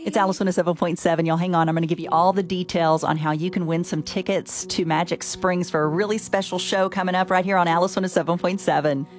It's Alice 107.7. Y'all hang on. I'm going to give you all the details on how you can win some tickets to Magic Springs for a really special show coming up right here on Alice 107.7.